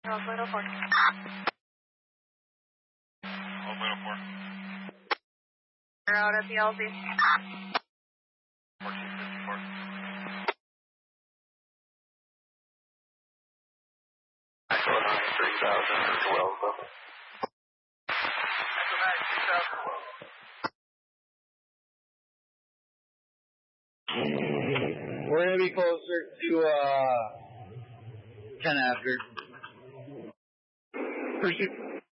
Oswego 4. Oswego 4. We're out at the LZ. 1454. Echo 9 3000 or 12 though. Echo 9 3012. We're going to be closer to 10 after. Pursuit.